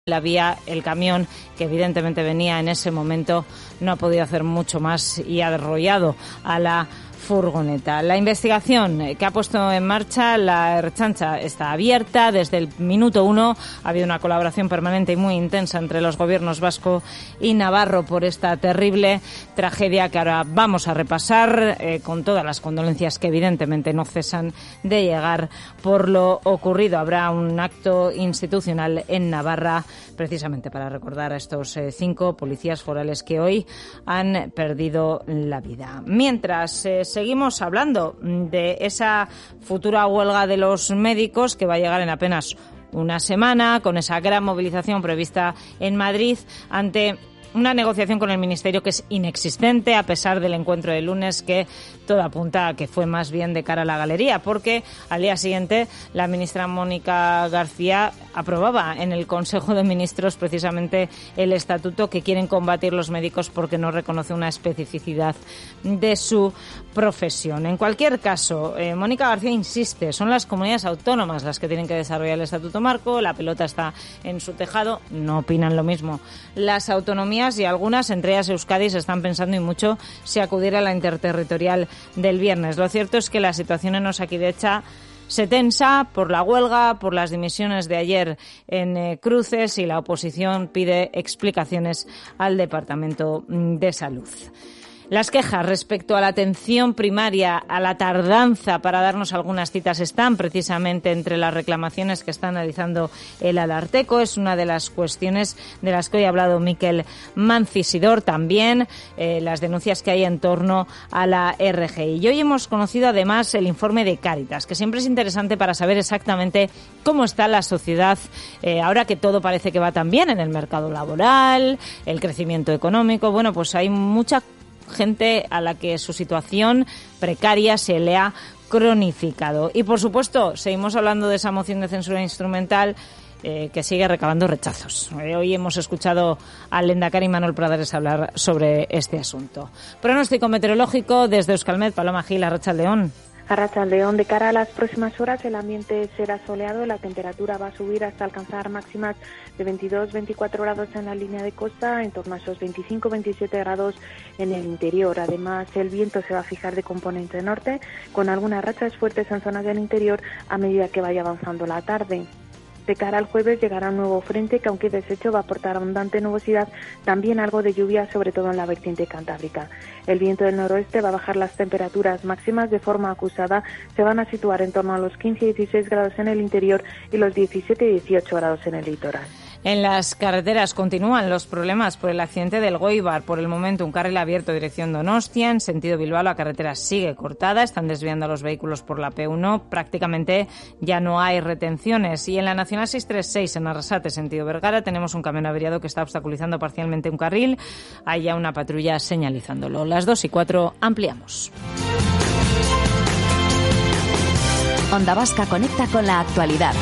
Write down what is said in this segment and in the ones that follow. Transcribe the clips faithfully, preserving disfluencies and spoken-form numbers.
la vía. El camión, que evidentemente venía en ese momento, no ha podido hacer mucho más y ha arrollado a la furgoneta. La investigación que ha puesto en marcha la Ertzaintza está abierta desde el minuto uno. Ha habido una colaboración permanente y muy intensa entre los gobiernos vasco y navarro por esta terrible tragedia que ahora vamos a repasar, eh, con todas las condolencias que evidentemente no cesan de llegar por lo ocurrido. Habrá un acto institucional en Navarra precisamente para recordar a estos eh, cinco policías forales que hoy han perdido la vida. Mientras eh, seguimos hablando de esa futura huelga de los médicos que va a llegar en apenas una semana, con esa gran movilización prevista en Madrid ante una negociación con el Ministerio que es inexistente, a pesar del encuentro de lunes, que todo apunta a que fue más bien de cara a la galería, porque al día siguiente la ministra Mónica García aprobaba en el Consejo de Ministros precisamente el estatuto que quieren combatir los médicos porque no reconoce una especificidad de su profesión. En cualquier caso, eh, Mónica García insiste, son las comunidades autónomas las que tienen que desarrollar el estatuto marco, la pelota está en su tejado, no opinan lo mismo las autonomías, y algunas, entre ellas Euskadi, se están pensando y mucho si acudir a la interterritorial del viernes. Lo cierto es que la situación en Osakidetza se tensa por la huelga, por las dimisiones de ayer en eh, Cruces, y la oposición pide explicaciones al Departamento de Salud. Las quejas respecto a la atención primaria, a la tardanza para darnos algunas citas, están precisamente entre las reclamaciones que está analizando el Ararteko. Es una de las cuestiones de las que hoy ha hablado Miquel Mancisidor, también eh, las denuncias que hay en torno a la R G I. Y hoy hemos conocido además el informe de Cáritas, que siempre es interesante para saber exactamente cómo está la sociedad eh, ahora que todo parece que va tan bien en el mercado laboral, el crecimiento económico. Bueno, pues hay mucha gente a la que su situación precaria se le ha cronificado. Y, por supuesto, seguimos hablando de esa moción de censura instrumental eh, que sigue recabando rechazos. Eh, hoy hemos escuchado al lehendakari Manuel Pradares hablar sobre este asunto. Pronóstico meteorológico desde Euskalmet, Paloma Gil, Arratsaldeon. Arratsaldeon, de cara a las próximas horas el ambiente será soleado, la temperatura va a subir hasta alcanzar máximas de veintidós a veinticuatro grados en la línea de costa, en torno a esos veinticinco a veintisiete grados en el interior. Además, el viento se va a fijar de componente norte, con algunas rachas fuertes en zonas del interior a medida que vaya avanzando la tarde. De cara al jueves llegará un nuevo frente que, aunque deshecho, va a aportar abundante nubosidad, también algo de lluvia, sobre todo en la vertiente cantábrica. El viento del noroeste va a bajar las temperaturas máximas de forma acusada, se van a situar en torno a los quince a dieciséis grados en el interior y los diecisiete a dieciocho grados en el litoral. En las carreteras continúan los problemas por el accidente del Goibar. Por el momento, un carril abierto dirección Donostia. En sentido Bilbao, la carretera sigue cortada. Están desviando a los vehículos por la P uno. Prácticamente ya no hay retenciones. Y en la Nacional seiscientos treinta y seis, en Arrasate, sentido Vergara, tenemos un camión averiado que está obstaculizando parcialmente un carril. Hay ya una patrulla señalizándolo. Las dos y cuatro, ampliamos. Onda Vasca conecta con la actualidad.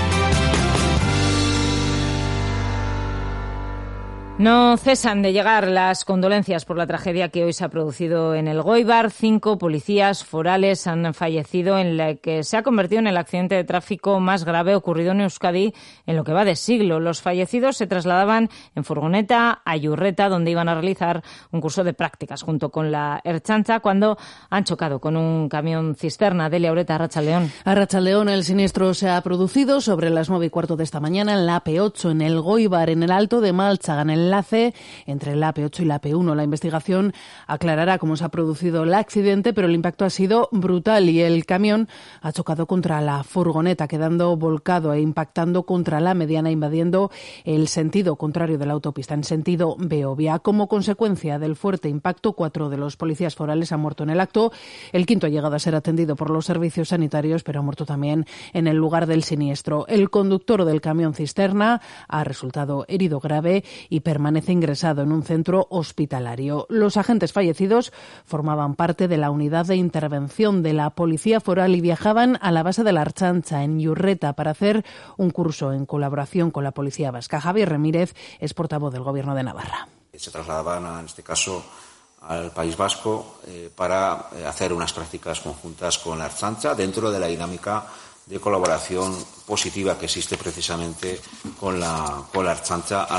No cesan de llegar las condolencias por la tragedia que hoy se ha producido en el Goibar. Cinco policías forales han fallecido en la que se ha convertido en el accidente de tráfico más grave ocurrido en Euskadi en lo que va de siglo. Los fallecidos se trasladaban en furgoneta a Iurreta, donde iban a realizar un curso de prácticas junto con la Ertzaintza, cuando han chocado con un camión cisterna. Delia Ureta, Arratsaldeon. Arratsaldeon, el siniestro se ha producido sobre las nueve y cuarto de esta mañana en la A P ocho, en el Goibar, en el Alto de Maltzaga, en el enlace entre la A P ocho y la P uno. La investigación aclarará cómo se ha producido el accidente, pero el impacto ha sido brutal y el camión ha chocado contra la furgoneta, quedando volcado e impactando contra la mediana, invadiendo el sentido contrario de la autopista, en sentido Beovia. Como consecuencia del fuerte impacto, cuatro de los policías forales han muerto en el acto. El quinto ha llegado a ser atendido por los servicios sanitarios, pero ha muerto también en el lugar del siniestro. El conductor del camión cisterna ha resultado herido grave y permanece ingresado en un centro hospitalario. Los agentes fallecidos formaban parte de la unidad de intervención de la Policía Foral y viajaban a la base de la Ertzaintza en Iurreta para hacer un curso en colaboración con la Policía Vasca. Javier Ramírez es portavoz del Gobierno de Navarra. Se trasladaban, en este caso, al País Vasco eh, para hacer unas prácticas conjuntas con la Ertzaintza dentro de la dinámica de colaboración positiva que existe precisamente con la, con la Ertzaintza.